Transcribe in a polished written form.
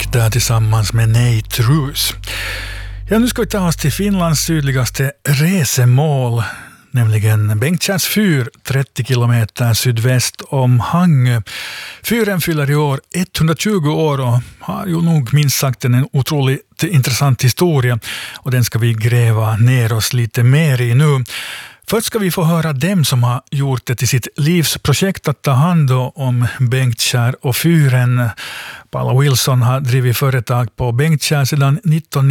Music där tillsammans med Nate Roos. Ja, nu ska vi ta oss till Finlands sydligaste resemål, nämligen Bengtskärs fyr, 30 kilometer sydväst om Hangö. Fyren fyller i år 120 år och har ju nog minst sagt en otroligt intressant historia, och den ska vi gräva ner oss lite mer i nu. Först ska vi få höra dem som har gjort det till sitt livsprojekt att ta hand om Bengtskär och fyren. Paula Wilson har drivit företag på Bengtskär sedan 19